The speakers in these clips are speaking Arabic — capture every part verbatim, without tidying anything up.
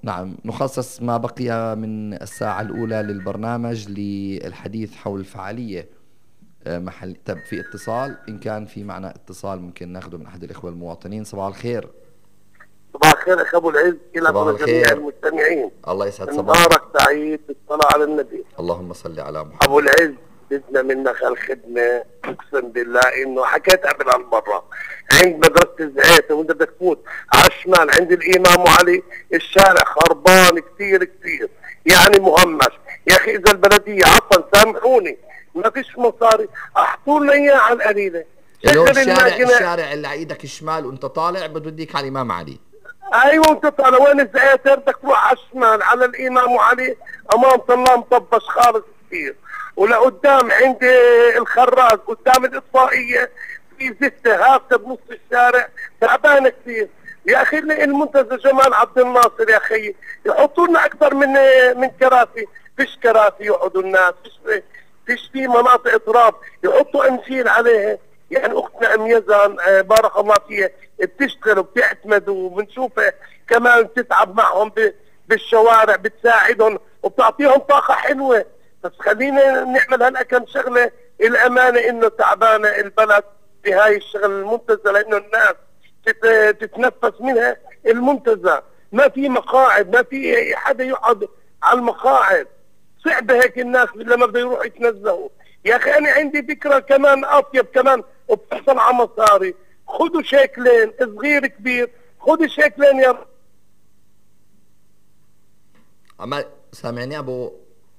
نعم، نخصص ما بقي من الساعة الأولى للبرنامج للحديث حول الفعالية. آه، محل طب في اتصال، إن كان في معنا اتصال ممكن ناخده من أحد الإخوة المواطنين. صباح الخير. صباح الخير اخ ابو العز لك صباح ولجميع الخير، المستمعين. الله يسعد صباحك. نهارك سعيد بالصلاة على النبي. اللهم صل على ابو محمد. العز بدنا منك هالخدمة، اقسم بالله انه حكيت قبل هالمرة. عند مدرسة الزعيت وانت بدك تفوت على الشمال عند الامام علي، الشارع خربان كثير كثير، يعني مهمش. يا اخي اذا البلدية عفوا سامحوني ما فيش مصاري، احطوا لنا اياه على القليلة. اللي هو شغل الشارع الماكينة. الشارع اللي على ايدك الشمال وانت طالع بده يديك على الإمام علي. ايوه انت طالع وين الزعتر بدك تروح على الشمال على الامام وعلي، امام الله مطبش خالص كثير. ولقدام عند الخراج قدام الاطفائيه في زته هافته بنص الشارع تعبانه كثير. يا اخي المنتزه جمال عبد الناصر يا اخي يحطوا لنا اكثر من من كراسي، فيش كراسي يقعدوا الناس، فيش فيش في مناطق تراب يحطوا انشيل عليها. يعني اختنا ام يزن آه بارك الله فيها بتشتغل وبتعتمد وبنشوفها كمان بتتعب معهم بالشوارع، بتساعدهم وبتعطيهم طاقه حلوه. بس خلينا نعمل هلا كم شغله. الامانه انه تعبانه البلد بهاي الشغل المنتزه، لانه الناس تتنفس منها المنتزه. ما في مقاعد، ما في حدا يقعد على المقاعد. صعبه هيك الناس لما بده يروحوا يتنزهوا. يا اخي انا عندي فكره كمان اطيب كمان وبتحصل على مصاري. خذوا شكلين صغير كبير، خذوا شكلين يا عمال سامعني ابو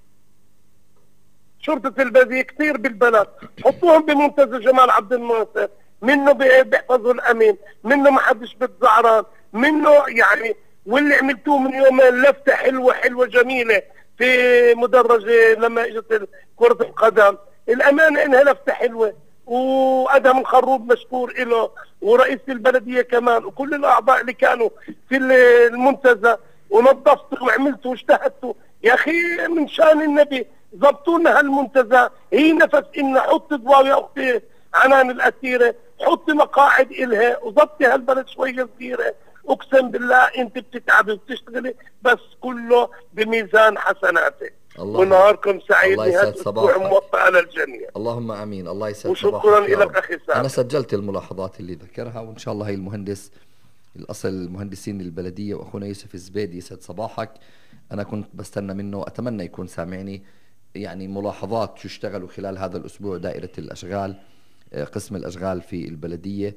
شرطة البلدية كثير بالبلد، حطوهم بمنتزه جمال عبد الناصر، منه بيحفظوا الامين، منه ما حدش بتزعران، منه يعني. واللي عملتوه من يومين لفتة حلوة حلوة جميلة في مدرجة لما اجت كرة القدم. الامانة انها لفتة حلوة، وادهم الخروب مشكور له، ورئيس البلدية كمان، وكل الاعضاء اللي كانوا في المنتزه، ونظفتوا وعملتوا واجتهدتوا. يا اخي من شان النبي ضبطوا لنا هالمنتزه، هي نفس إن حط ضواو يا اختي عنان الاثيره، حط مقاعد الها وضبطي هالبلد شويه صغيره. اقسم بالله انت بتتعبي وبتشتغلي بس كله بميزان حسناتك. الله ونهاركم سعيد، الله نهايه يسعد اسبوع صباحك. موفقه للجميع. اللهم امين، الله يسعد وشكرا صباحك يا لك رب. اخي سامي. انا سجلت الملاحظات اللي ذكرها، وان شاء الله هي المهندس الاصل المهندسين البلديه واخونا يوسف الزبيدي يسعد صباحك. انا كنت بستنى منه، اتمنى يكون سامعني، يعني ملاحظات شو اشتغلوا خلال هذا الاسبوع دائره الاشغال، آه، قسم الاشغال في البلديه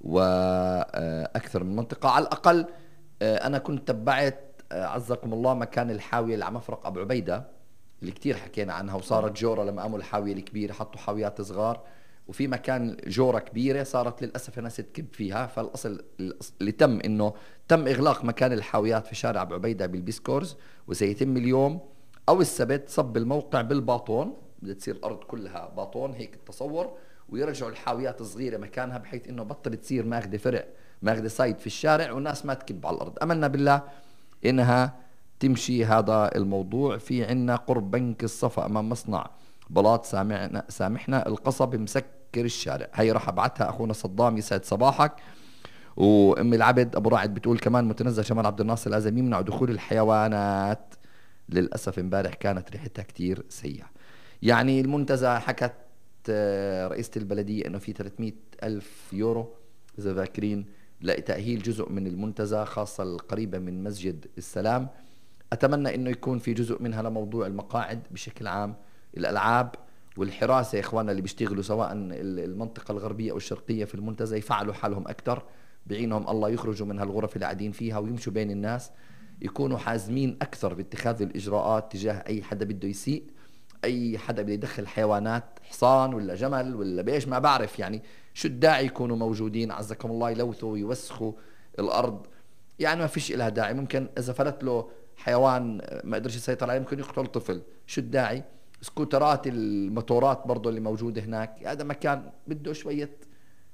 واكثر من منطقه على الاقل. آه، انا كنت تبعت آه، عزكم الله مكان الحاويه اللي على مفرق ابو عبيده اللي كتير حكينا عنها، وصارت جورة لما قاموا الحاوية الكبيرة حطوا حاويات صغار، وفي مكان جورة كبيرة صارت للأسف الناس تكب فيها. فالأصل اللي تم إنه تم إغلاق مكان الحاويات في شارع أبو عبيدة بالبيسكورز، وسيتم اليوم أو السبت صب الموقع بالباطون، بدها تصير الأرض كلها باطون هيك التصور، ويرجعوا الحاويات الصغيرة مكانها بحيث إنه بطل تصير ماخذة فرع ماخذة سايد في الشارع والناس ما تكب على الأرض. أملنا بالله إنها تمشي هذا الموضوع. في عنا قرب بنك الصفا امام مصنع بلاط سامحنا سامحنا القصب مسكر الشارع، هي راح ابعتها اخونا صدام يسعد صباحك. وام العبد ابو راعد بتقول كمان متنزه شمال عبد الناصر لازم يمنعوا دخول الحيوانات، للاسف امبارح كانت ريحتها كتير سيئه. يعني المنتزه حكت آه، رئيسة البلدية انه في ثلاثمئة الف يورو اذا ذاكرين لتأهيل جزء من المنتزه خاصة القريبة من مسجد السلام. أتمنى أنه يكون في جزء منها لموضوع المقاعد بشكل عام، الألعاب والحراسة يا إخواننا اللي بيشتغلوا سواء المنطقة الغربية أو الشرقية في المنتزه يفعلوا حالهم أكثر، بعينهم الله يخرجوا من هالغرف اللي قاعدين فيها ويمشوا بين الناس، يكونوا حازمين أكثر باتخاذ الإجراءات تجاه أي حدا بده يسيء، أي حدا بده يدخل حيوانات حصان ولا جمل ولا بيش ما بعرف، يعني شو الداعي يكونوا موجودين عزكم الله يلوثوا ويوسخوا الأرض. يعني ما فيش إلها داعي. ممكن إذا فلت له حيوان ما قدرش يسيطر عليه ممكن يقتل طفل، شو الداعي؟ سكوترات الموتورات برضو اللي موجودة هناك، هذا مكان بده شوية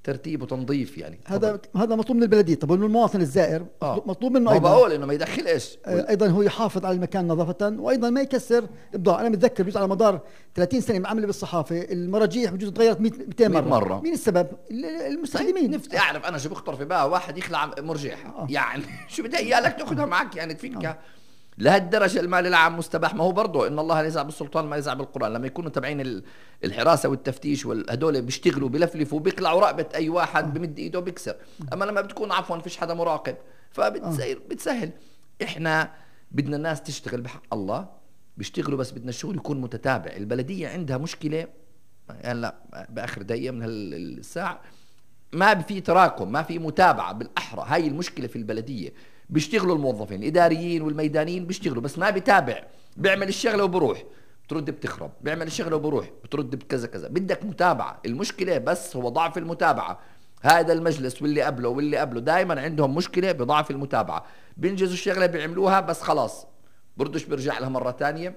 ترتيب وتنظيف يعني. هذا هذا مطلوب من البلديه. طب من المواطن الزائر آه. مطلوب منه ايضا بقول انه ما يدخلش ايضا هو يحافظ على المكان نظافه، وايضا ما يكسر البضاعه. انا متذكر بجوز على مدار ثلاثين سنه معامله بالصحافه المراجيح بجوز تغيرت مئتين مره. مرة. مين السبب؟ المستخدمين. نفت اعرف انا شو بخطر في بقى واحد يخلع مرجيحه آه. يعني شو بدي اياك تاخذها معك يعني تفكها آه. لهالدرجه المال العام مستباح. ما هو برضه ان الله لا يزع بالسلطان ما يزع بالقران. لما يكونوا تبعين الحراسه والتفتيش والهدول بيشتغلوا بلفلفوا بيقلعوا رقبه اي واحد آه. بمد ايده بيكسر. اما لما بتكون عفوا فيش حدا مراقب فبتسهل بتسهل. احنا بدنا الناس تشتغل بحق الله بيشتغلوا، بس بدنا الشغل يكون متتابع. البلديه عندها مشكله يعني لا باخر دقيقه من هالساعه ما في تراكم، ما في متابعه بالاحرى. هاي المشكله في البلديه. بيشتغلوا الموظفين الاداريين والميدانيين بيشتغلوا بس ما بيتابع. بيعمل الشغله وبروح بترد بتخرب، بيعمل الشغله وبروح بترد بكذا كذا. بدك متابعه. المشكله بس هو ضعف المتابعه. هذا المجلس واللي قبله واللي قبله دائما عندهم مشكله بضعف المتابعه. بينجزوا الشغله بيعملوها بس خلاص بردش بيرجع لها مره ثانيه،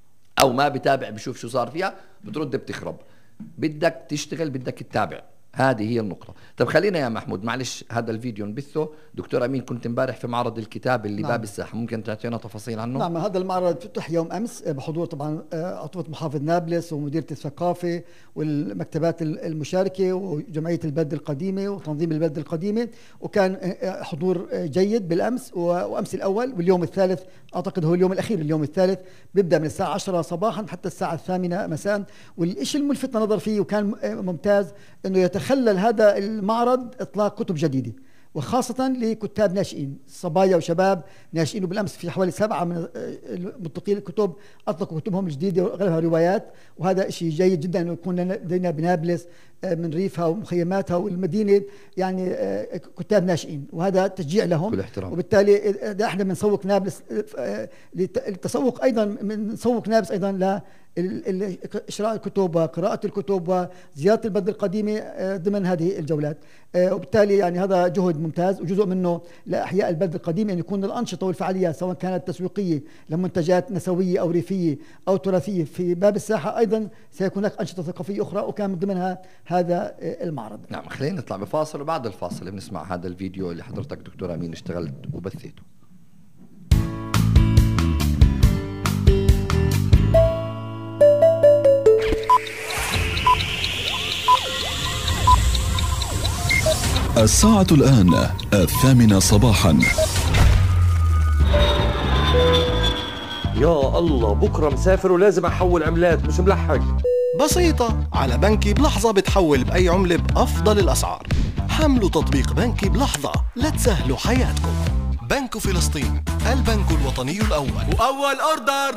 او ما بتابع بشوف شو صار فيها بترد بتخرب. بدك تشتغل بدك تتابع. هذه هي النقطة. طب خلينا يا محمود معلش هذا الفيديو نبثه. دكتور أمين كنت امبارح في معرض الكتاب اللي نعم. باب الساحة، ممكن تعطينا تفاصيل عنه؟ نعم هذا المعرض فتح يوم أمس بحضور طبعا عطوة محافظ نابلس ومديرية الثقافة والمكتبات المشاركة وجمعية البلد القديمة وتنظيم البلد القديمة، وكان حضور جيد بالأمس وأمس الأول، واليوم الثالث أعتقد هو اليوم الأخير. اليوم الثالث بيبدأ من الساعة عشرة صباحا حتى الساعة الثامنة مساء. والإشي الملفت نظر فيه وكان ممتاز إنه يتخلل هذا المعرض إطلاق كتب جديدة، وخاصة لكتاب ناشئين، صبايا وشباب ناشئين. وبالأمس في حوالي سبعة من المنطقين الكتب أطلقوا كتبهم الجديدة وأغلبها روايات، وهذا شيء جيد جدا إنه يكون لدينا بنابلس من ريفها ومخيماتها والمدينة يعني كتاب ناشئين، وهذا تشجيع لهم. كل احترام. وبالتالي احنا بنسوق نابلس للتسوق أيضا، بنسوق نابلس أيضا ل إشراء الكتب وقراءة الكتب وزيارة البلد القديمة ضمن هذه الجولات. وبالتالي يعني هذا جهد ممتاز، وجزء منه لإحياء البلد القديمة أن يكون الأنشطة والفعاليات سواء كانت تسويقية لمنتجات نسوية أو ريفية أو تراثية في باب الساحة. أيضا سيكون هناك أنشطة ثقافية أخرى وكان من ضمنها هذا المعرض. نعم خلينا نطلع بفاصل، وبعد الفاصل بنسمع هذا الفيديو اللي حضرتك دكتور أمين اشتغلت وبثيته. الساعة الآن الثامنة صباحا. يا الله بكرة مسافر ولازم أحول عملات مش ملحق. بسيطة، على بنكي بلحظة بتحول بأي عملة بأفضل الأسعار. حملوا تطبيق بنكي بلحظة لتسهلوا حياتكم. بنك فلسطين، البنك الوطني الأول، وأول أوردر